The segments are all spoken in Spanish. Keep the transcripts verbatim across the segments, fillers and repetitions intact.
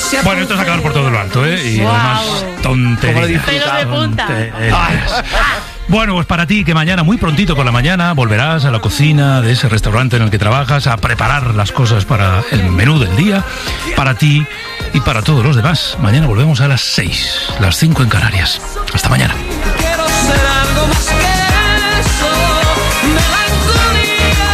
Bueno, esto es acabar por todo lo alto, ¿eh? Y wow. además, tontería. Pelos de punta. Bueno, pues para ti, que mañana, muy prontito por la mañana, volverás a la cocina de ese restaurante en el que trabajas a preparar las cosas para el menú del día, para ti y para todos los demás. Mañana volvemos a las seis, las cinco en Canarias. Hasta mañana. Quiero ser algo más que eso, melancolía.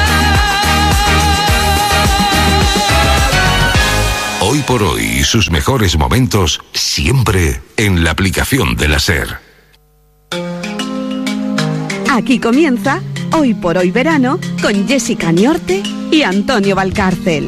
Hoy por hoy y sus mejores momentos siempre en la aplicación de la SER. Aquí comienza Hoy por Hoy Verano con Jessica Niorte y Antonio Valcárcel.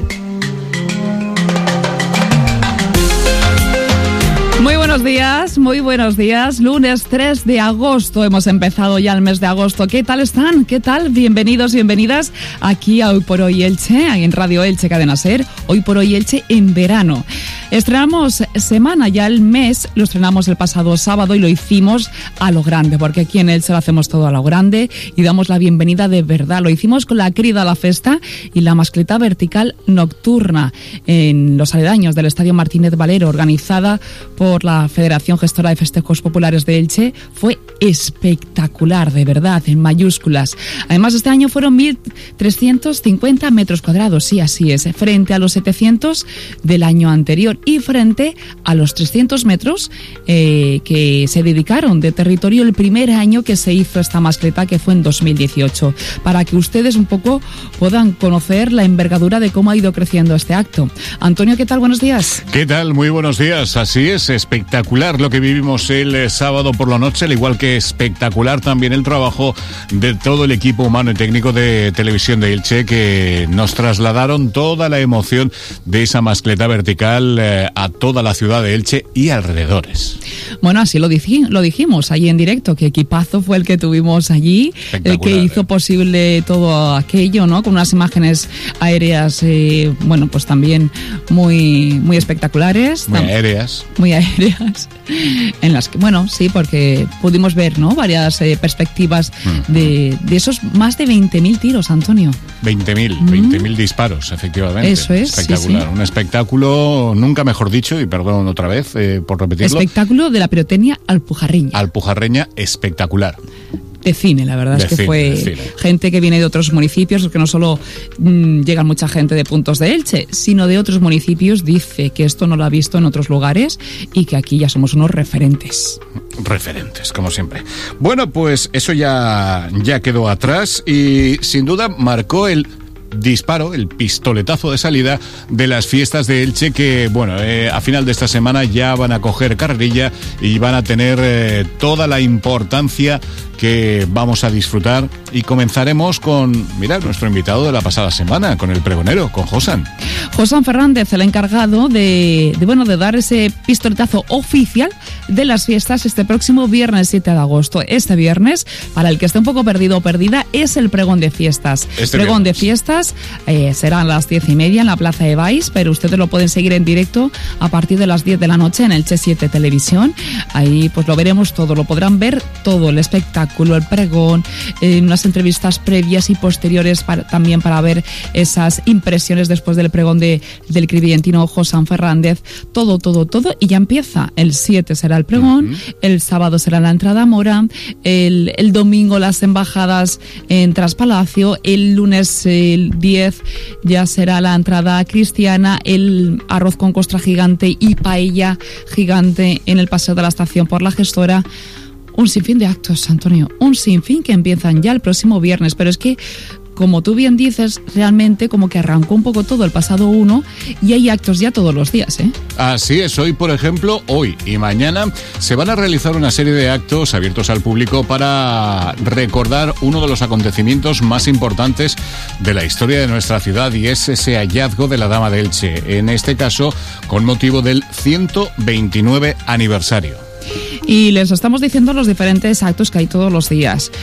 Muy buenos días, muy buenos días. Lunes tres de agosto, hemos empezado ya el mes de agosto. ¿Qué tal están? ¿Qué tal? Bienvenidos, bienvenidas aquí a Hoy por Hoy Elche, en Radio Elche Cadena SER. Hoy por Hoy Elche en verano. Estrenamos semana, ya el mes, lo estrenamos el pasado sábado y lo hicimos a lo grande, porque aquí en Elche lo hacemos todo a lo grande y damos la bienvenida de verdad. Lo hicimos con la crida a la festa y la mascleta vertical nocturna en los aledaños del Estadio Martínez Valero, organizada por la Federación Gestora de Festejos Populares de Elche. Fue espectacular, de verdad, en mayúsculas. Además, este año fueron mil trescientos cincuenta metros cuadrados, sí, así es, frente a los setecientos del año anterior y frente a los trescientos metros eh, que se dedicaron de territorio el primer año que se hizo esta mascleta, que fue en dos mil dieciocho, para que ustedes un poco puedan conocer la envergadura de cómo ha ido creciendo este acto. Antonio, ¿qué tal? Buenos días. ¿Qué tal? Muy buenos días. Así es, espectacular lo que vivimos el eh, sábado por la noche, al igual que espectacular también el trabajo de todo el equipo humano y técnico de Televisión de Elche, que nos trasladaron toda la emoción de esa mascleta vertical eh, a toda la ciudad de Elche y alrededores. Bueno, así lo, dij- lo dijimos allí en directo, que equipazo fue el que tuvimos allí, el que hizo posible todo aquello, ¿no? Con unas imágenes aéreas, eh, bueno, pues también muy, muy espectaculares. Muy Tam- aéreas. Muy aéreas. En las que, bueno, sí, porque pudimos ver, ¿no? Varias eh, perspectivas mm. de, de esos más de veinte mil tiros, Antonio. veinte mil, mm. veinte mil disparos, efectivamente. Eso es. Espectacular. Sí, sí. Un espectáculo, nunca mejor dicho, y perdón otra vez eh, por repetirlo. Espectáculo de la pirotecnia alpujarreña. Alpujarreña espectacular. De cine, la verdad de es que cine, fue gente que viene de otros municipios, porque no solo mmm, llegan mucha gente de puntos de Elche, sino de otros municipios. Dice que esto no lo ha visto en otros lugares y que aquí ya somos unos referentes. Referentes, como siempre. Bueno, pues eso ya, ya quedó atrás y sin duda marcó el disparo, el pistoletazo de salida de las fiestas de Elche, que bueno, eh, a final de esta semana ya van a coger carrerilla y van a tener eh, toda la importancia que vamos a disfrutar. Y comenzaremos con, mira, nuestro invitado de la pasada semana, con el pregonero, con Josan. Josan Fernández, el encargado de, de, bueno, de dar ese pistoletazo oficial de las fiestas este próximo viernes siete de agosto. Este viernes, para el que esté un poco perdido o perdida, es el pregón de fiestas. Este pregón viernes. de fiestas eh, será a las diez y media en la Plaza de Baix, pero ustedes lo pueden seguir en directo a partir de las diez de la noche en Elche siete Televisión. Ahí pues lo veremos todo, lo podrán ver todo, el espectáculo, el pregón, eh, unas entrevistas previas y posteriores para, también para ver esas impresiones después del pregón de, del cribillentino Josan Fernández. Todo, todo, todo. Y ya empieza. El siete será el pregón, uh-huh. el sábado será la entrada a Mora, el, el domingo las embajadas en Traspalacio, el lunes el diez ya será la entrada cristiana, el arroz con costra gigante y paella gigante en el Paseo de la Estación por la Gestora. Un sinfín de actos, Antonio, un sinfín que empiezan ya el próximo viernes, pero es que, como tú bien dices, realmente como que arrancó un poco todo el pasado uno y hay actos ya todos los días, ¿eh? Así es, hoy, por ejemplo, hoy y mañana se van a realizar una serie de actos abiertos al público para recordar uno de los acontecimientos más importantes de la historia de nuestra ciudad, y es ese hallazgo de la Dama de Elche, en este caso con motivo del ciento veintinueve aniversario. Y les estamos diciendo los diferentes actos que hay todos los días.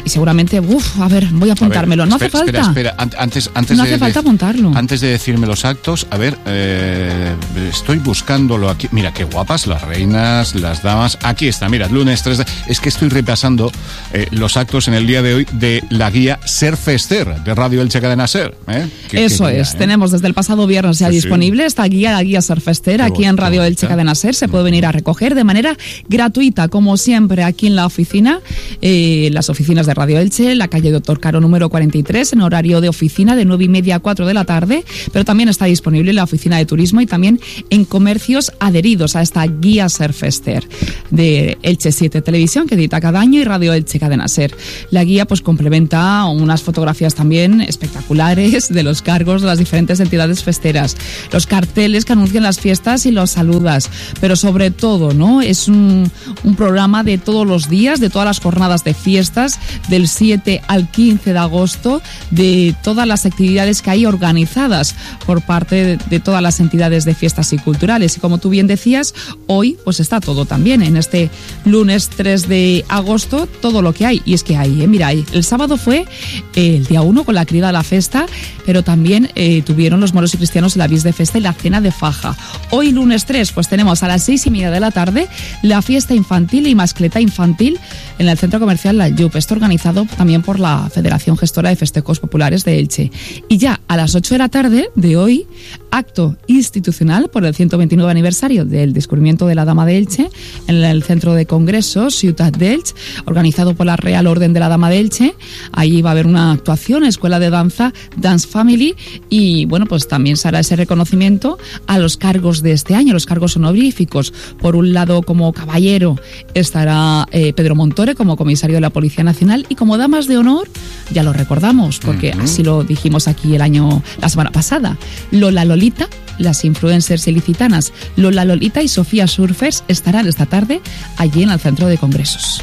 y seguramente, uff, a ver, voy a apuntármelo. A ver, no espera, hace falta. Espera, espera, antes, antes no de, hace falta de, apuntarlo. Antes de decirme los actos, a ver, eh, estoy buscándolo aquí. Mira, qué guapas las reinas, las damas. Aquí está, mira, lunes tres de... Es que estoy repasando eh, los actos en el día de hoy de la guía Ser Fester, de Radio Elche Cadena Ser. ¿eh? Qué, Eso qué guía, es, ¿eh? tenemos desde el pasado viernes ya Sí, disponible sí. esta guía, la guía Ser Fester, Qué aquí bonito, en Radio bonita. Elche Cadena Ser. Se puede venir a recoger de manera gratuita, como siempre, aquí en la oficina, eh, las oficinas de Radio Elche, la calle Doctor Caro número cuarenta y tres, en horario de oficina de nueve y media a cuatro de la tarde, pero también está disponible en la oficina de turismo y también en comercios adheridos a esta guía Ser Fester de Elche siete Televisión, que edita cada año, y Radio Elche Cadena Ser. La guía pues complementa unas fotografías también espectaculares de los cargos de las diferentes entidades festeras, los carteles que anuncian las fiestas y los saludas, pero sobre todo, ¿no? Es un, un programa de todos los días, de todas las jornadas de fiestas, del siete al quince de agosto, de todas las actividades que hay organizadas por parte de, de todas las entidades de fiestas y culturales. Y como tú bien decías, hoy pues está todo también, en este lunes tres de agosto, todo lo que hay. Y es que hay, ¿eh? Mira, el sábado fue eh, el día uno con la crida a la festa, pero también eh, tuvieron los moros y cristianos la bis de festa y la cena de faja. Hoy lunes tres pues tenemos a las seis y media de la tarde la fiesta infantil y mascleta infantil en el centro comercial La Yup. Esto organizado también por la Federación Gestora de Festejos Populares de Elche. Y ya a las ocho de la tarde de hoy, acto institucional por el ciento veintinueve aniversario del descubrimiento de la Dama de Elche en el centro de congresos Ciutat d'Elche, organizado por la Real Orden de la Dama de Elche. Allí va a haber una actuación, escuela de danza, Dance Family, y bueno, pues también se hará ese reconocimiento a los cargos de este año, los cargos honoríficos. Por un lado, como caballero estará eh, Pedro Montore como comisario de la Policía Nacional, y como damas de honor, ya lo recordamos porque uh-huh. así lo dijimos aquí el año, la semana pasada, Lola Lolita, las influencers ilicitanas Lola Lolita y Sofía Surfers estarán esta tarde allí en el centro de congresos.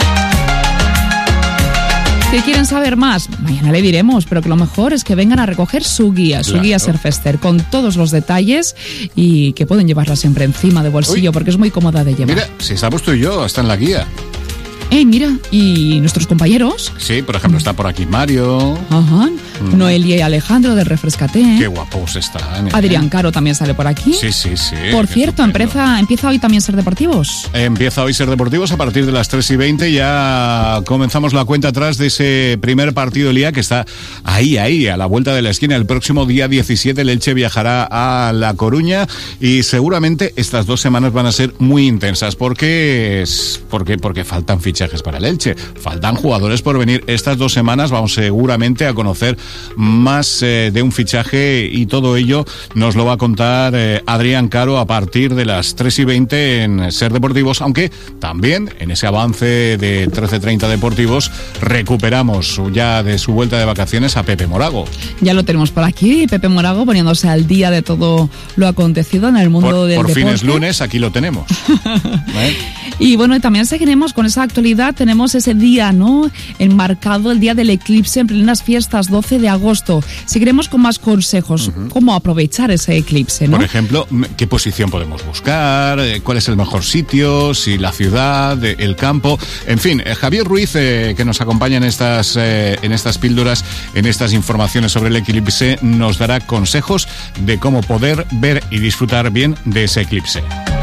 Si quieren saber más, mañana le diremos, pero que lo mejor es que vengan a recoger su guía, su claro. guía Ser Fester, con todos los detalles, y que pueden llevarla siempre encima de bolsillo. Uy, porque es muy cómoda de llevar. Mira, si estamos tú y yo, está en la guía. Eh, mira, ¿y nuestros compañeros? Sí, por ejemplo, está por aquí Mario. Ajá. Mm. Noelia y Alejandro de Refrescate. Qué guapos están. ¿eh? Adrián Caro también sale por aquí. Sí, sí, sí. Por cierto, empieza, empieza hoy también Ser Deportivos. Empieza hoy Ser Deportivos a partir de las tres y veinte. Ya comenzamos la cuenta atrás de ese primer partido del día que está ahí, ahí, a la vuelta de la esquina. El próximo día diecisiete el Elche viajará a La Coruña y seguramente estas dos semanas van a ser muy intensas porque, porque, porque faltan fichas para el Elche, faltan jugadores por venir. Estas dos semanas vamos seguramente a conocer más eh, de un fichaje, y todo ello nos lo va a contar eh, Adrián Caro a partir de las tres y veinte en Ser Deportivos, aunque también en ese avance de trece treinta Deportivos recuperamos ya de su vuelta de vacaciones a Pepe Morago. Ya lo tenemos por aquí, Pepe Morago poniéndose al día de todo lo acontecido en el mundo por, del por deporte. Por fin es lunes, aquí lo tenemos. ¿Eh? Y bueno, y también seguiremos con esa actualidad. Tenemos ese día, ¿no?, enmarcado, el día del eclipse en plenas fiestas, doce de agosto. Seguiremos con más consejos, uh-huh. cómo aprovechar ese eclipse, ¿no? Por ejemplo, ¿qué posición podemos buscar? ¿Cuál es el mejor sitio? Si la ciudad, el campo. En fin, Javier Ruiz, eh, que nos acompaña en estas, eh, en estas píldoras, en estas informaciones sobre el eclipse, nos dará consejos de cómo poder ver y disfrutar bien de ese eclipse.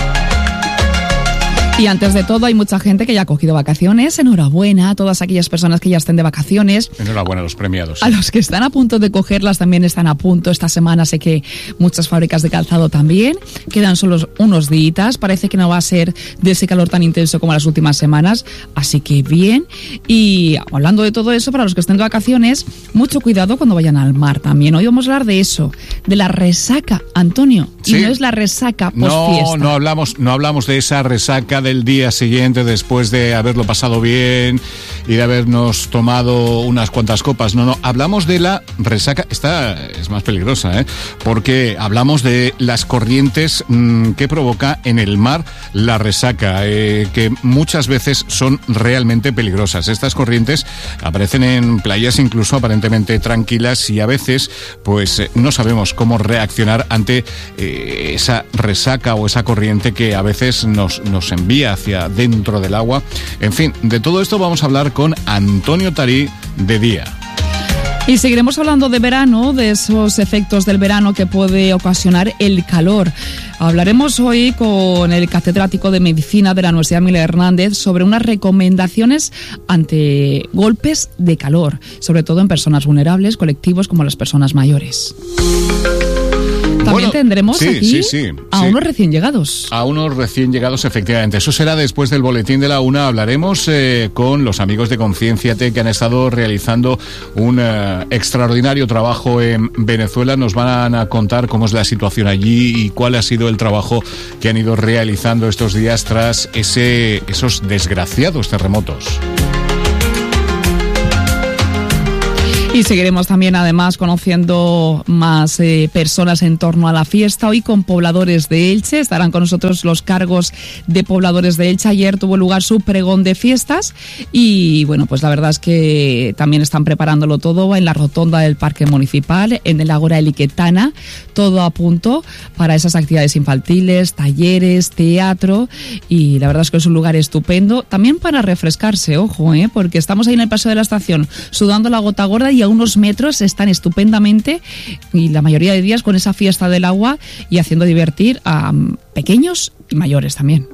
Y antes de todo, hay mucha gente que ya ha cogido vacaciones. Enhorabuena a todas aquellas personas que ya estén de vacaciones. Enhorabuena a los premiados. A los que están a punto de cogerlas también están a punto. Esta semana sé que muchas fábricas de calzado también. Quedan solo unos días. Parece que no va a ser de ese calor tan intenso como las últimas semanas. Así que bien. Y hablando de todo eso, para los que estén de vacaciones, mucho cuidado cuando vayan al mar también. Hoy vamos a hablar de eso, de la resaca, Antonio. ¿Sí? Y no es la resaca post-fiesta. No, no hablamos, no hablamos de esa resaca del día siguiente después de haberlo pasado bien y de habernos tomado unas cuantas copas. No, no, hablamos de la resaca. Esta es más peligrosa, ¿eh? Porque hablamos de las corrientes mmm, que provoca en el mar la resaca, eh, que muchas veces son realmente peligrosas. Estas corrientes aparecen en playas incluso aparentemente tranquilas y a veces pues eh, no sabemos cómo reaccionar ante eh, esa resaca o esa corriente que a veces nos, nos envía todavía hacia dentro del agua. En fin, de todo esto vamos a hablar con Antonio Tarí de Día. Y seguiremos hablando de verano, de esos efectos del verano que puede ocasionar el calor. Hablaremos hoy con el catedrático de Medicina de la Universidad Miguel Hernández sobre unas recomendaciones ante golpes de calor, sobre todo en personas vulnerables, colectivos como las personas mayores. También Bueno, tendremos sí, aquí sí, sí, a sí. unos recién llegados. A unos recién llegados, efectivamente. Eso será después del boletín de la una. Hablaremos eh, con los amigos de Concienciate que han estado realizando un eh, extraordinario trabajo en Venezuela. Nos van a contar cómo es la situación allí y cuál ha sido el trabajo que han ido realizando estos días tras ese, esos desgraciados terremotos. Y seguiremos también, además, conociendo más eh, personas en torno a la fiesta. Hoy con pobladores de Elche. Estarán con nosotros los cargos de pobladores de Elche. Ayer tuvo lugar su pregón de fiestas. Y, bueno, pues la verdad es que también están preparándolo todo en la rotonda del Parque Municipal, en el Ágora Eliquetana. Todo a punto para esas actividades infantiles, talleres, teatro. Y la verdad es que es un lugar estupendo. También para refrescarse, ojo, ¿eh? Porque estamos ahí en el Paseo de la Estación, sudando la gota gorda, y a unos metros están estupendamente, y la mayoría de días con esa fiesta del agua y haciendo divertir a um, pequeños y mayores también.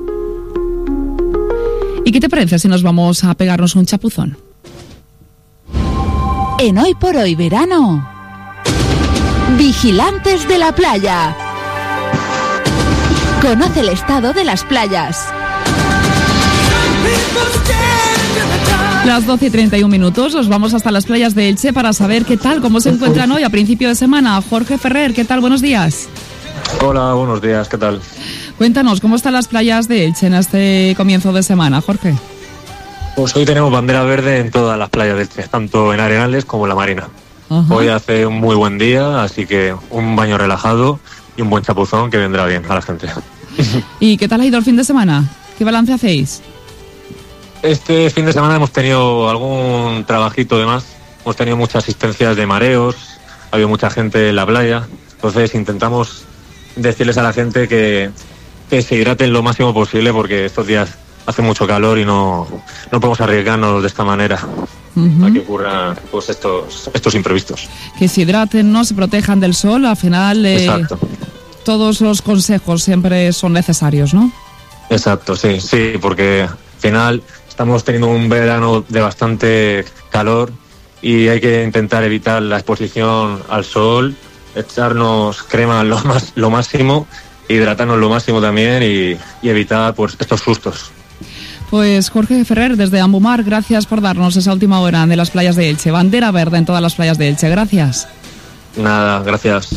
¿Y qué te parece si nos vamos a pegarnos un chapuzón? En Hoy por Hoy Verano, Vigilantes de la Playa. Conoce el estado de las playas. Las doce y treinta y un minutos, nos vamos hasta las playas de Elche para saber qué tal, cómo se encuentran hoy a principio de semana. Jorge Ferrer, ¿qué tal? Buenos días. Hola, buenos días, ¿qué tal? Cuéntanos, ¿cómo están las playas de Elche en este comienzo de semana, Jorge? Pues hoy tenemos bandera verde en todas las playas de Elche, tanto en Arenales como en La Marina. Ajá. Hoy hace un muy buen día, así que un baño relajado y un buen chapuzón que vendrá bien a la gente. ¿Y qué tal ha ido el fin de semana? ¿Qué balance hacéis? Este fin de semana hemos tenido algún trabajito de más, hemos tenido muchas asistencias de mareos, ha habido mucha gente en la playa, entonces intentamos decirles a la gente que, que se hidraten lo máximo posible porque estos días hace mucho calor y no, no podemos arriesgarnos de esta manera uh-huh. a que ocurran pues, estos, estos imprevistos. Que se hidraten, no se protejan del sol, al final eh, todos los consejos siempre son necesarios, ¿no? Exacto, sí, sí, porque al final estamos teniendo un verano de bastante calor y hay que intentar evitar la exposición al sol, echarnos crema lo, más, lo máximo, hidratarnos lo máximo también y, y evitar pues, estos sustos. Pues Jorge Ferrer, desde Ambumar, gracias por darnos esa última hora de las playas de Elche. Bandera verde en todas las playas de Elche, gracias. Nada, gracias.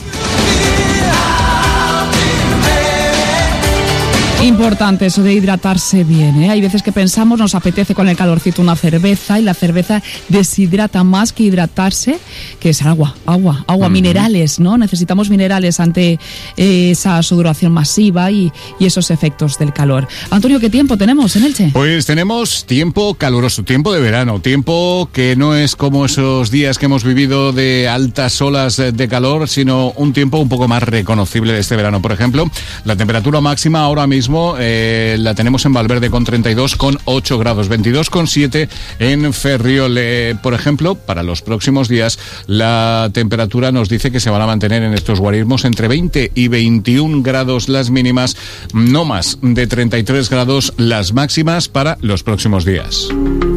Importante eso de hidratarse bien, ¿eh? Hay veces que pensamos, nos apetece con el calorcito una cerveza y la cerveza deshidrata más que hidratarse, que es agua, agua, agua, uh-huh. minerales, ¿no? Necesitamos minerales ante eh, esa sudoración masiva y, y esos efectos del calor. Antonio, ¿qué tiempo tenemos en Elche? Pues tenemos tiempo caluroso, tiempo de verano, tiempo que no es como esos días que hemos vivido de altas olas de calor, sino un tiempo un poco más reconocible de este verano. Por ejemplo, la temperatura máxima ahora mismo Eh, la tenemos en Valverde con treinta y dos coma ocho grados, veintidós coma siete en Ferriol. Eh, por ejemplo, para los próximos días la temperatura nos dice que se van a mantener en estos guarismos entre veinte y veintiún grados las mínimas, no más de treinta y tres grados las máximas para los próximos días.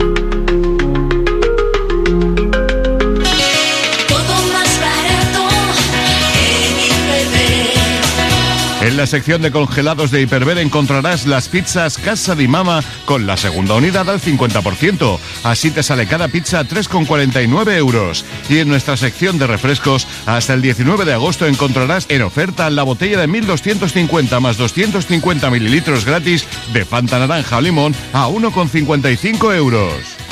En la sección de congelados de Hiperver encontrarás las pizzas Casa di Mama con la segunda unidad al cincuenta por ciento. Así te sale cada pizza a tres con cuarenta y nueve euros. Y en nuestra sección de refrescos, hasta el diecinueve de agosto encontrarás en oferta la botella de mil doscientos cincuenta más doscientos cincuenta mililitros gratis de Fanta naranja o limón a uno con cincuenta y cinco euros.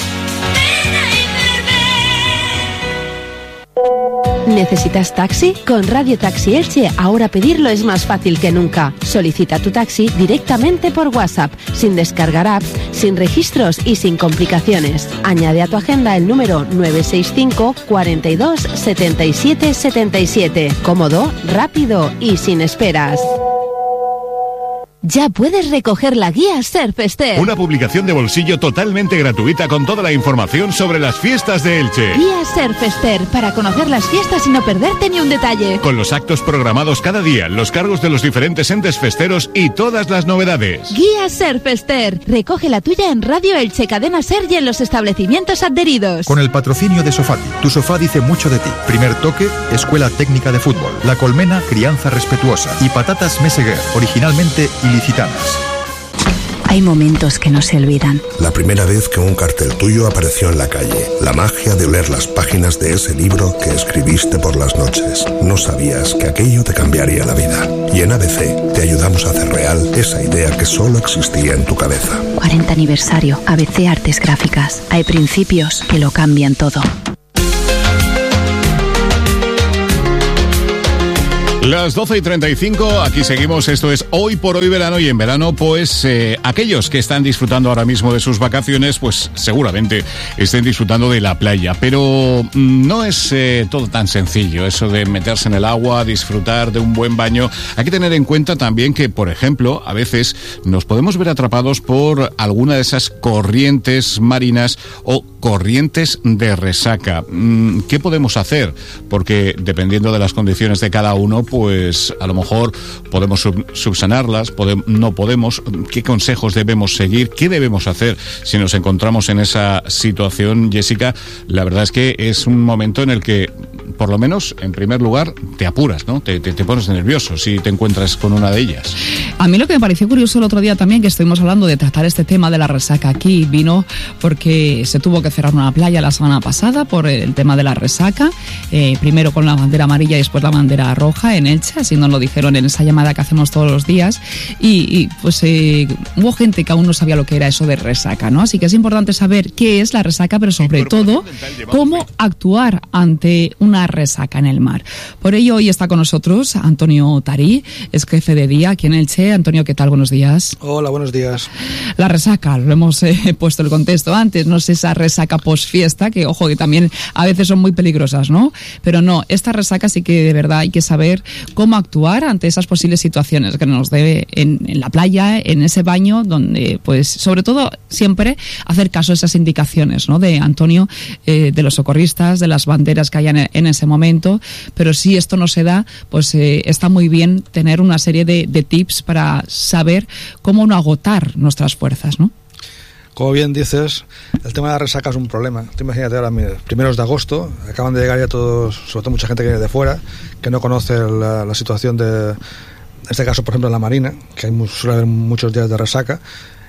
¿Necesitas taxi? Con Radio Taxi Elche ahora pedirlo es más fácil que nunca. Solicita tu taxi directamente por WhatsApp, sin descargar apps, sin registros y sin complicaciones. Añade a tu agenda el número nueve seis cinco, cuarenta y dos, setenta y siete setenta y siete. Cómodo, rápido y sin esperas. Ya puedes recoger la guía Surfester. Una publicación de bolsillo totalmente gratuita con toda la información sobre las fiestas de Elche. Guía Surfester, para conocer las fiestas y no perderte ni un detalle. Con los actos programados cada día, los cargos de los diferentes entes festeros y todas las novedades. Guía Surfester. Recoge la tuya en Radio Elche, Cadena Ser y en los establecimientos adheridos. Con el patrocinio de Sofati. Tu sofá dice mucho de ti. Primer toque, Escuela Técnica de Fútbol. La Colmena, crianza respetuosa. Y Patatas Meseguer, originalmente ilicitanas. Hay momentos que no se olvidan. La primera vez que un cartel tuyo apareció en la calle. La magia de oler las páginas de ese libro que escribiste por las noches. No sabías que aquello te cambiaría la vida. Y en A B C te ayudamos a hacer real esa idea que solo existía en tu cabeza. cuarenta aniversario. A B C Artes Gráficas. Hay principios que lo cambian todo. Las doce y treinta y cinco, aquí seguimos, esto es Hoy por Hoy Verano, y en verano pues eh, aquellos que están disfrutando ahora mismo de sus vacaciones pues seguramente estén disfrutando de la playa, pero no es eh, todo tan sencillo eso de meterse en el agua, disfrutar de un buen baño. Hay que tener en cuenta también que, por ejemplo, a veces nos podemos ver atrapados por alguna de esas corrientes marinas o corrientes de resaca. ¿Qué podemos hacer? Porque dependiendo de las condiciones de cada uno, pues a lo mejor podemos sub- subsanarlas, podem- no podemos. ¿Qué consejos debemos seguir? ¿Qué debemos hacer si nos encontramos en esa situación, Jessica? La verdad es que es un momento en el que, por lo menos, en primer lugar, te apuras, ¿no? Te, te, te pones nervioso si te encuentras con una de ellas. A mí lo que me pareció curioso el otro día también, que estuvimos hablando de tratar este tema de la resaca aquí, vino porque se tuvo que cerrar una playa la semana pasada por el tema de la resaca, eh, primero con la bandera amarilla y después la bandera roja en Elche, así nos lo dijeron en esa llamada que hacemos todos los días, y, y pues eh, hubo gente que aún no sabía lo que era eso de resaca, ¿no? Así que es importante saber qué es la resaca, pero sobre todo cómo actuar ante una resaca en el mar. Por ello hoy está con nosotros Antonio Tarí, es jefe de día aquí en Elche. Antonio, ¿qué tal? Buenos días. Hola, buenos días. La resaca, lo hemos eh, puesto el contexto antes, no es esa resaca post-fiesta, que ojo, que también a veces son muy peligrosas, ¿no? Pero no, esta resaca sí que de verdad hay que saber cómo actuar ante esas posibles situaciones que nos dé en, en la playa, en ese baño, donde pues sobre todo siempre hacer caso a esas indicaciones, ¿no? De Antonio, eh, de los socorristas, de las banderas que hayan en, en ese momento. Pero si esto no se da, pues eh, está muy bien tener una serie de, de tips para saber cómo no agotar nuestras fuerzas, ¿no? Como bien dices, el tema de la resaca es un problema. Tú imagínate ahora, primeros de agosto, acaban de llegar ya todos, sobre todo mucha gente que viene de fuera, que no conoce la, la situación de, en este caso, por ejemplo, en la Marina, que hay, suele haber muchos días de resaca.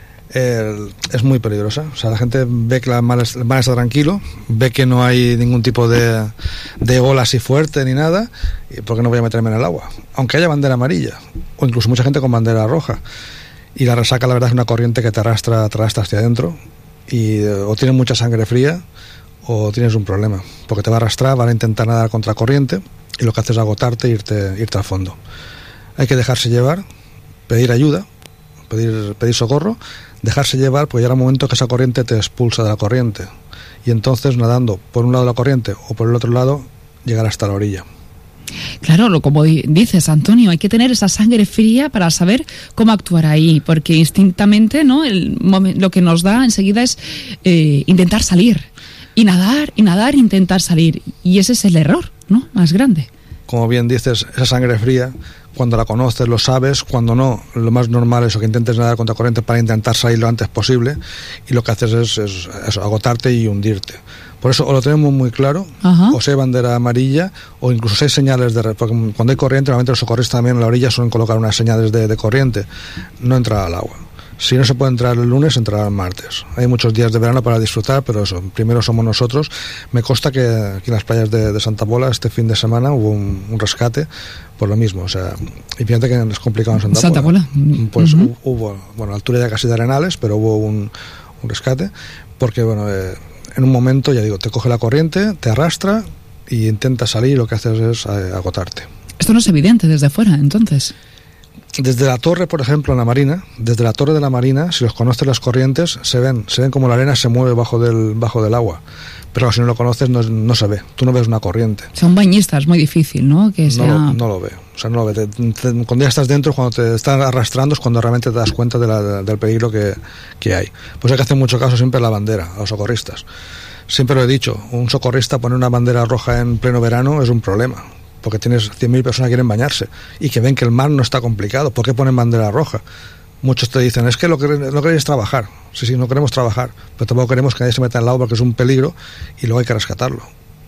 El, es muy peligrosa. O sea, la gente ve que la mar, el mar está tranquilo, ve que no hay ningún tipo de, de ola así fuerte ni nada, y ¿por qué no voy a meterme en el agua? Aunque haya bandera amarilla, o incluso mucha gente con bandera roja. Y la resaca, la verdad, es una corriente que te arrastra, te arrastra hacia adentro, y o tienes mucha sangre fría o tienes un problema, porque te va a arrastrar, van a intentar nadar contra corriente, y lo que haces es agotarte e irte, irte al fondo. Hay que dejarse llevar, pedir ayuda, pedir, pedir socorro, dejarse llevar, porque llega un momento que esa corriente te expulsa de la corriente, y entonces nadando por un lado de la corriente o por el otro lado, llegar hasta la orilla. Claro, lo como dices, Antonio, hay que tener esa sangre fría para saber cómo actuar ahí, porque instintamente, ¿no? El, lo que nos da enseguida es eh, intentar salir, y nadar, y nadar, e intentar salir, y ese es el error, ¿no? Más grande. Como bien dices, esa sangre fría, cuando la conoces, lo sabes, cuando no, lo más normal es que intentes nadar contra corriente para intentar salir lo antes posible, y lo que haces es, es, es agotarte y hundirte. Por eso o lo tenemos muy claro, Ajá. o sea bandera amarilla, o incluso si hay señales de... Porque cuando hay corriente, normalmente los socorristas también en la orilla suelen colocar unas señales de, de corriente, no entrar al agua. Si no se puede entrar el lunes, entrará el martes. Hay muchos días de verano para disfrutar, pero eso, primero somos nosotros. Me consta que aquí en las playas de, de Santa Pola este fin de semana hubo un, un rescate por lo mismo. O sea, y fíjate que es complicado en Santa, Santa Pola. Pola. Pues uh-huh. hubo, bueno, altura ya casi de Arenales, pero hubo un, un rescate, porque bueno, eh, en un momento, ya digo, te coge la corriente, te arrastra y intenta salir, y lo que haces es eh, agotarte. Esto no es evidente desde fuera, entonces. Desde la torre, por ejemplo, en la marina, desde la torre de la marina, si los conoces las corrientes, se ven, se ven como la arena se mueve bajo del, bajo del agua. Pero si no lo conoces, no, no se ve. Tú no ves una corriente. O sea, un bañista es muy difícil, ¿no? Que sea... no, lo, no lo ve. O sea, no lo ve. Te, te, cuando ya estás dentro, cuando te están arrastrando, es cuando realmente te das cuenta de la, de, del peligro que, que hay. Pues hay que hacer mucho caso siempre a la bandera, a los socorristas. Siempre lo he dicho, un socorrista poner una bandera roja en pleno verano es un problema. Porque tienes cien mil personas que quieren bañarse y que ven que el mar no está complicado. ¿Por qué ponen bandera roja? Muchos te dicen, es que lo que no queréis trabajar. Sí, sí, no queremos trabajar, pero tampoco queremos que nadie se meta en el agua porque es un peligro y luego hay que rescatarlo.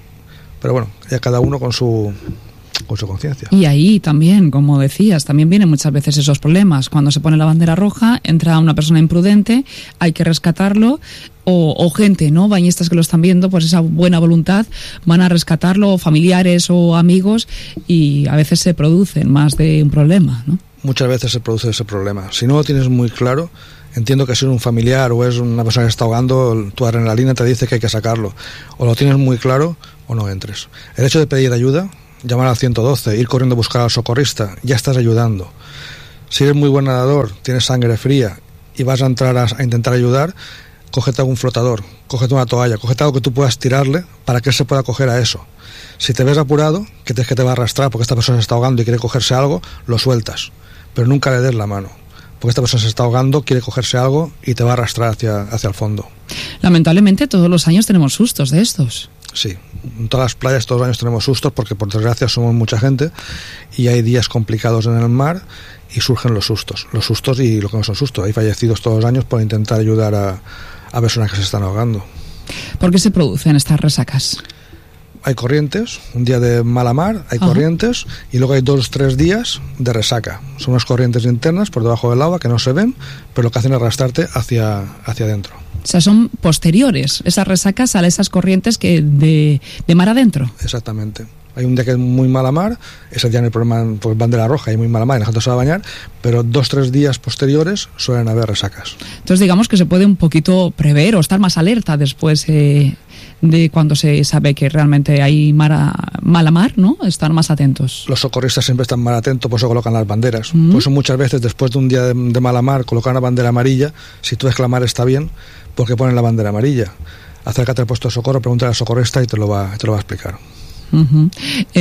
Pero bueno, ya cada uno con su con su conciencia. Y ahí también, como decías, también vienen muchas veces esos problemas. Cuando se pone la bandera roja, entra una persona imprudente, hay que rescatarlo, o, o gente, ¿no? Bañistas que lo están viendo, pues esa buena voluntad, van a rescatarlo, o familiares o amigos, y a veces se producen más de un problema, ¿no? Muchas veces se produce ese problema. Si no lo tienes muy claro, entiendo que si es un familiar o es una persona que está ahogando, tu adrenalina te dice que hay que sacarlo. O lo tienes muy claro o no entres. El hecho de pedir ayuda, llamar al ciento doce, ir corriendo a buscar al socorrista, ya estás ayudando. Si eres muy buen nadador, tienes sangre fría y vas a entrar a, a intentar ayudar, cógete algún flotador, cógete una toalla, cógete algo que tú puedas tirarle para que él se pueda coger a eso. Si te ves apurado, que te, que te va a arrastrar porque esta persona se está ahogando y quiere cogerse algo, lo sueltas. Pero nunca le des la mano, porque esta persona se está ahogando, quiere cogerse algo y te va a arrastrar hacia, hacia el fondo. Lamentablemente todos los años tenemos sustos de estos. Sí, en todas las playas todos los años tenemos sustos porque por desgracia somos mucha gente y hay días complicados en el mar y surgen los sustos. Los sustos y lo que no son sustos. Hay fallecidos todos los años por intentar ayudar a, a personas que se están ahogando. ¿Por qué se producen estas resacas? Hay corrientes, un día de mala mar, hay Ajá. corrientes, y luego hay dos o tres días de resaca. Son unas corrientes internas por debajo del agua que no se ven, pero lo que hacen es arrastrarte hacia, hacia adentro. O sea, son posteriores esas resacas a esas corrientes que de, de mar adentro. Exactamente. Hay un día que es muy mala mar, ese día no hay problema, pues bandera roja, hay muy mala mar y la gente se va a bañar, pero dos tres días posteriores suelen haber resacas. Entonces digamos que se puede un poquito prever o estar más alerta después eh, de cuando se sabe que realmente hay mara, mala mar, ¿no? Estar más atentos. Los socorristas siempre están más atentos, por eso colocan las banderas. Mm. Por eso muchas veces después de un día de, de mala mar colocan una bandera amarilla, si tú ves que la mar está bien, porque ponen la bandera amarilla. Acércate al puesto de socorro, pregúntale al socorrista y te lo va, te lo va a explicar. Uh-huh.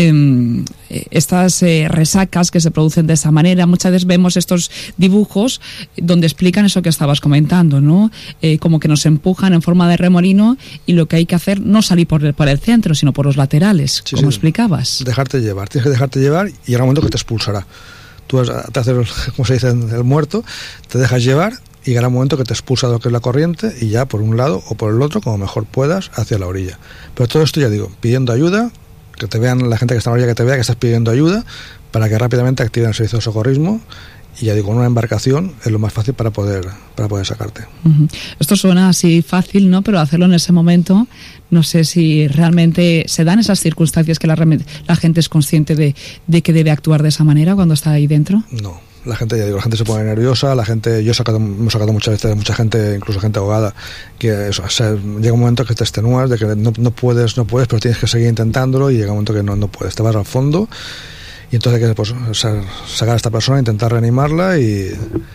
Eh, estas eh, resacas que se producen de esa manera, muchas veces vemos estos dibujos donde explican eso que estabas comentando, ¿no? Eh, como que nos empujan en forma de remolino y lo que hay que hacer no salir por el, por el centro, sino por los laterales, sí, como sí, explicabas. Dejarte llevar, tienes que dejarte llevar y llegará un momento que te expulsará. Tú te haces, como se dice, el muerto, te dejas llevar y llegará un momento que te expulsa de lo que es la corriente y ya por un lado o por el otro, como mejor puedas, hacia la orilla. Pero todo esto, ya digo, pidiendo ayuda, que te vean, la gente que está en la orilla, que te vea que estás pidiendo ayuda para que rápidamente activen el servicio de socorrismo y ya digo, una embarcación es lo más fácil para poder para poder sacarte. Uh-huh. Esto suena así fácil, ¿no? Pero hacerlo en ese momento, no sé si realmente se dan esas circunstancias que la, la gente es consciente de, de que debe actuar de esa manera cuando está ahí dentro. No. La gente, ya digo, la gente se pone nerviosa, la gente, yo he sacado, hemos sacado muchas veces mucha gente, incluso gente ahogada, que eso, o sea, llega un momento que te extenúas, de que no, no puedes, no puedes, pero tienes que seguir intentándolo y llega un momento que no, no puedes, te vas al fondo y entonces hay que pues, sacar a esta persona, intentar reanimarla y,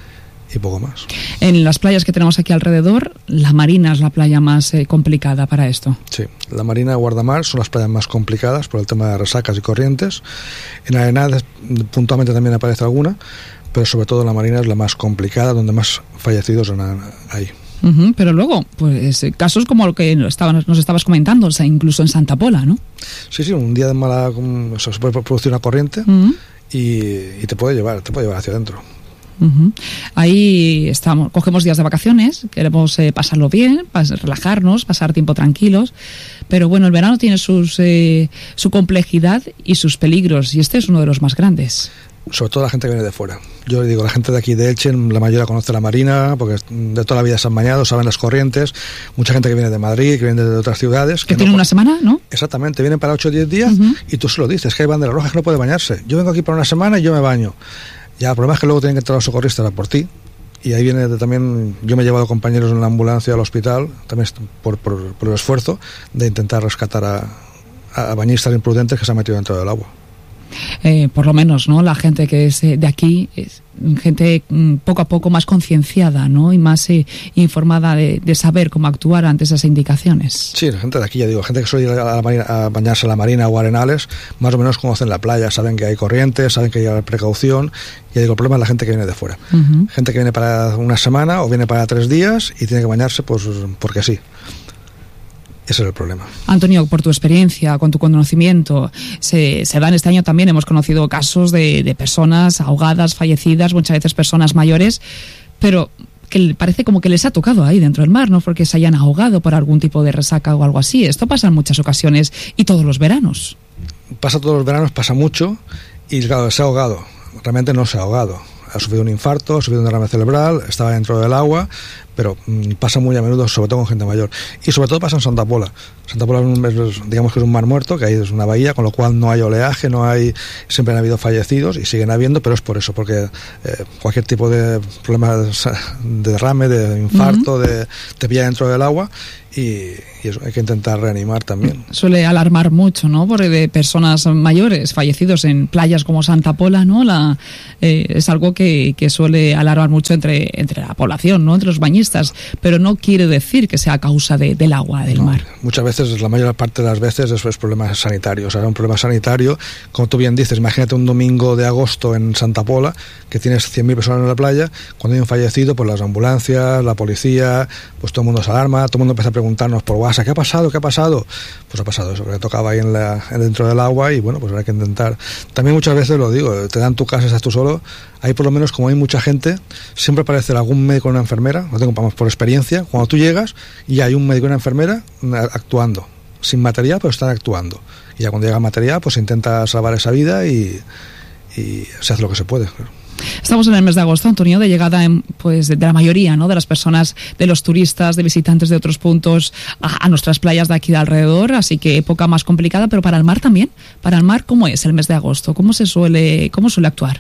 y poco más. En las playas que tenemos aquí alrededor, la Marina es la playa más eh, complicada para esto. Sí, la Marina y Guardamar son las playas más complicadas por el tema de resacas y corrientes. En Arenal puntualmente también aparece alguna, pero sobre todo la Marina es la más complicada, donde más fallecidos hay. Uh-huh, pero luego, pues casos como lo que estabas, nos estabas comentando, o sea, incluso en Santa Pola, ¿no? Sí, sí, un día de mala, o sea, se puede producir una corriente uh-huh. y, y te puede llevar, te puede llevar hacia adentro. Uh-huh. Ahí estamos, cogemos días de vacaciones, queremos eh, pasarlo bien, pas- relajarnos, pasar tiempo tranquilos, pero bueno, el verano tiene sus eh, su complejidad y sus peligros, y este es uno de los más grandes. Sobre todo la gente que viene de fuera. Yo digo, la gente de aquí de Elche, la mayoría conoce la Marina, porque de toda la vida se han bañado, saben las corrientes. Mucha gente que viene de Madrid, que viene de otras ciudades. Que, que tienen no, una semana, ¿no? Exactamente, vienen para ocho o diez días uh-huh. y tú se lo dices, que hay bandera roja, que no puede bañarse. Yo vengo aquí para una semana y yo me baño. Ya, el problema es que luego tienen que entrar los socorristas a por ti. Y ahí viene de, también, yo me he llevado compañeros en la ambulancia al hospital, también por, por, por el esfuerzo de intentar rescatar a, a bañistas imprudentes que se han metido dentro del agua. Eh, por lo menos, ¿no? La gente que es eh, de aquí es gente mm, poco a poco más concienciada, ¿no? Y más eh, informada de, de saber cómo actuar ante esas indicaciones. Sí, la gente de aquí, ya digo, gente que suele ir a, la marina, a bañarse a la marina o arenales, más o menos conocen la playa, saben que hay corrientes, saben que hay precaución. Ya digo, el problema es la gente que viene de fuera. Uh-huh. Gente que viene para una semana o viene para tres días y tiene que bañarse pues porque sí. Ese es el problema. Antonio, por tu experiencia, con tu conocimiento, se, se dan este año también, hemos conocido casos de, de personas ahogadas, fallecidas, muchas veces personas mayores, pero que parece como que les ha tocado ahí dentro del mar, ¿no? Porque se hayan ahogado por algún tipo de resaca o algo así. Esto pasa en muchas ocasiones y todos los veranos. Pasa todos los veranos, pasa mucho y claro, se ha ahogado. Realmente no se ha ahogado. Ha sufrido un infarto, ha sufrido un derrame cerebral, estaba dentro del agua, pero mmm, pasa muy a menudo, sobre todo con gente mayor. Y sobre todo pasa en Santa Pola. Santa Pola es, digamos que es un mar muerto, que ahí es una bahía, con lo cual no hay oleaje, no hay, siempre han habido fallecidos y siguen habiendo, pero es por eso, porque eh, cualquier tipo de problema de, de derrame, de infarto, uh-huh. de, te pilla dentro del agua. Y, y eso hay que intentar reanimar también. Suele alarmar mucho, ¿no? Porque de personas mayores fallecidos en playas como Santa Pola, ¿no? La, eh, es algo que, que suele alarmar mucho entre, entre la población, ¿no? Entre los bañistas, pero no quiere decir que sea a causa de, del agua, del no, mar. Muchas veces, la mayor parte de las veces, eso es problema sanitario. O sea, un problema sanitario, como tú bien dices, imagínate un domingo de agosto en Santa Pola, que tienes cien mil personas en la playa, cuando hay un fallecido, pues las ambulancias, la policía, pues todo el mundo se alarma, todo el mundo empieza a preguntarnos por WhatsApp, ¿qué ha pasado? ¿Qué ha pasado? Pues ha pasado eso, que tocaba ahí en la, dentro del agua y bueno, pues hay que intentar. También muchas veces lo digo, te dan tu casa, estás tú solo, ahí por lo menos como hay mucha gente, siempre aparece algún médico o una enfermera, lo tengo por experiencia, cuando tú llegas y hay un médico y una enfermera actuando, sin material, pero están actuando. Y ya cuando llega el material, pues se intenta salvar esa vida y, y se hace lo que se puede, claro. Estamos en el mes de agosto, Antonio, de llegada en, pues, de la mayoría, ¿no? De las personas, de los turistas, de visitantes de otros puntos a, a nuestras playas de aquí de alrededor, así que época más complicada, pero para el mar también. Para el mar, ¿cómo es el mes de agosto? ¿Cómo se suele, cómo suele actuar?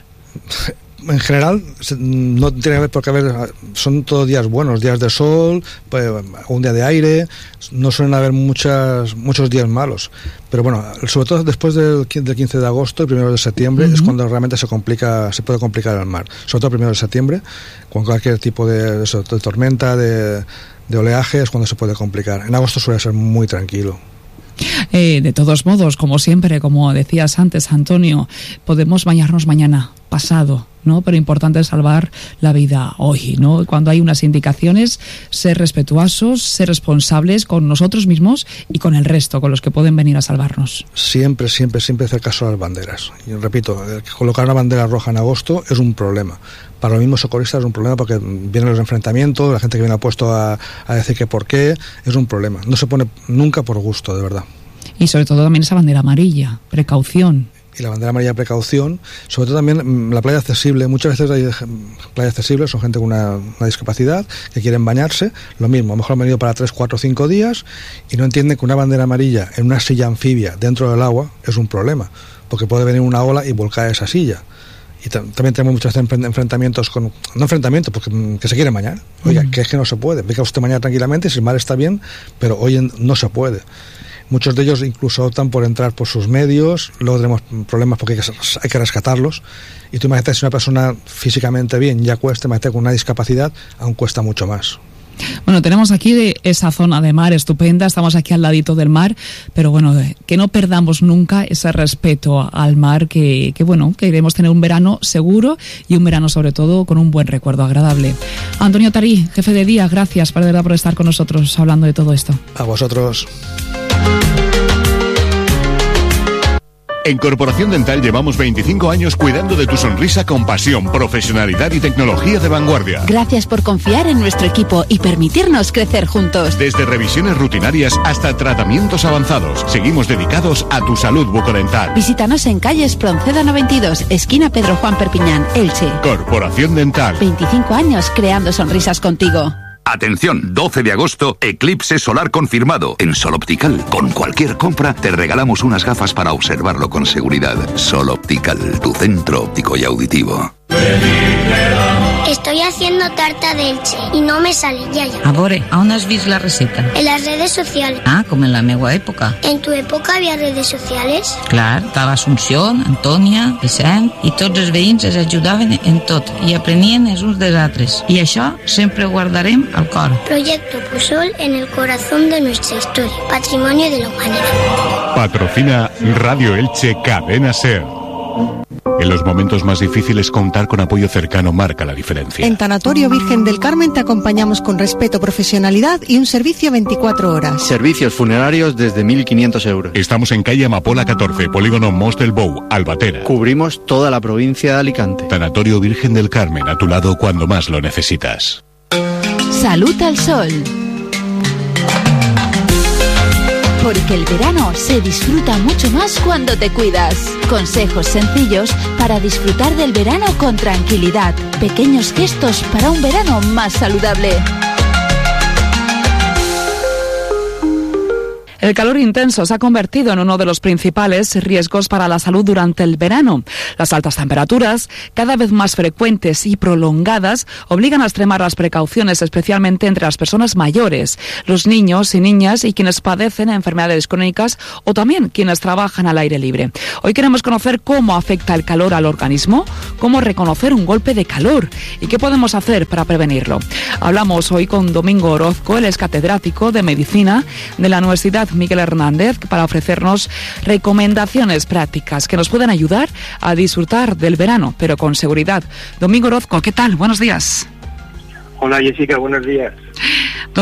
En general, no tiene que ver por qué ver, son todos días buenos, días de sol, pues, un día de aire, no suelen haber muchas, muchos días malos. Pero bueno, sobre todo después del quince de agosto y primero de septiembre uh-huh. es cuando realmente se complica, se puede complicar el mar. Sobre todo el primero de septiembre, con cualquier tipo de, de, de tormenta, de, de oleaje, es cuando se puede complicar. En agosto suele ser muy tranquilo. Eh, de todos modos, como siempre, como decías antes, Antonio, podemos bañarnos mañana, pasado, ¿no? Pero importante es salvar la vida hoy, ¿no? Cuando hay unas indicaciones, ser respetuosos, ser responsables con nosotros mismos y con el resto, con los que pueden venir a salvarnos. Siempre, siempre, siempre hacer caso a las banderas. Y repito, colocar una bandera roja en agosto es un problema. Para los mismos socorristas es un problema porque vienen los enfrentamientos, la gente que viene puesto a, a decir que por qué, es un problema. No se pone nunca por gusto, de verdad. Y sobre todo también esa bandera amarilla, precaución. Y la bandera amarilla, precaución, sobre todo también la playa accesible. Muchas veces hay playas accesibles, son gente con una, una discapacidad que quieren bañarse, lo mismo, a lo mejor han venido para tres, cuatro, cinco días y no entienden que una bandera amarilla en una silla anfibia dentro del agua es un problema, porque puede venir una ola y volcar esa silla. Y t- también tenemos muchos enfrentamientos con, no enfrentamientos, porque que se quieren bañar. Oiga, mm. que es que no se puede. Venga usted bañar tranquilamente, si el mar está bien, pero hoy en, no se puede. Muchos de ellos incluso optan por entrar por sus medios, luego tenemos problemas porque hay que, hay que rescatarlos. Y tú imagínate si una persona físicamente bien ya cuesta, imagínate con una discapacidad, aún cuesta mucho más. Bueno, tenemos aquí de esa zona de mar estupenda, estamos aquí al ladito del mar, pero bueno, que no perdamos nunca ese respeto al mar, que, que bueno, que queremos tener un verano seguro y un verano sobre todo con un buen recuerdo agradable. Antonio Tarí, jefe de día, gracias por, de verdad, por estar con nosotros hablando de todo esto. A vosotros. En Corporación Dental llevamos veinticinco años cuidando de tu sonrisa con pasión, profesionalidad y tecnología de vanguardia. Gracias por confiar en nuestro equipo y permitirnos crecer juntos. Desde revisiones rutinarias hasta tratamientos avanzados, seguimos dedicados a tu salud bucodental. Visítanos en calle Espronceda noventa y dos, esquina Pedro Juan Perpiñán, Elche. Corporación Dental. veinticinco años creando sonrisas contigo. Atención, doce de agosto, eclipse solar confirmado en Sol Optical. Con cualquier compra te regalamos unas gafas para observarlo con seguridad. Sol Optical, tu centro óptico y auditivo. Estoy haciendo tarta de Elche y no me sale, ya, ya. A veure, on has vist la receta? En las redes sociales. Ah, com en la meua època. ¿En tu época había redes sociales? Clar, estava Assumpció, Antònia, Vicent, i tots els veïns es ajudaven en tot i aprenien els uns dels altres. I això sempre ho guardarem al cor. Proyecto Pusol en el corazón de nuestra historia, patrimonio de la humanidad. Patrocina Radio Elche Cadena Ser. En los momentos más difíciles, contar con apoyo cercano marca la diferencia. En Tanatorio Virgen del Carmen te acompañamos con respeto, profesionalidad y un servicio veinticuatro horas. Servicios funerarios desde mil quinientos euros. Estamos en calle Amapola catorce, polígono Mos del Bou, Albatera. Cubrimos toda la provincia de Alicante. Tanatorio Virgen del Carmen, a tu lado cuando más lo necesitas. Salud al sol. Porque el verano se disfruta mucho más cuando te cuidas. Consejos sencillos para disfrutar del verano con tranquilidad. Pequeños gestos para un verano más saludable. El calor intenso se ha convertido en uno de los principales riesgos para la salud durante el verano. Las altas temperaturas, cada vez más frecuentes y prolongadas, obligan a extremar las precauciones, especialmente entre las personas mayores, los niños y niñas y quienes padecen enfermedades crónicas o también quienes trabajan al aire libre. Hoy queremos conocer cómo afecta el calor al organismo, cómo reconocer un golpe de calor y qué podemos hacer para prevenirlo. Hablamos hoy con Domingo Orozco, él es catedrático de Medicina de la Universidad Miguel Hernández, para ofrecernos recomendaciones prácticas que nos puedan ayudar a disfrutar del verano, pero con seguridad. Domingo Orozco, ¿qué tal? Buenos días. Hola Jessica, buenos días.